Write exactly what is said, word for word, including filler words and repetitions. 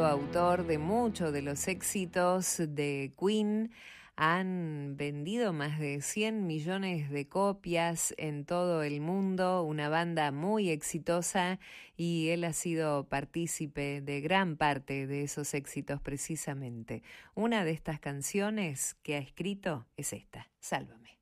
sido autor de muchos de los éxitos de Queen. Han vendido más de cien millones de copias en todo el mundo, una banda muy exitosa, y él ha sido partícipe de gran parte de esos éxitos precisamente. Una de estas canciones que ha escrito es esta, Sálvame.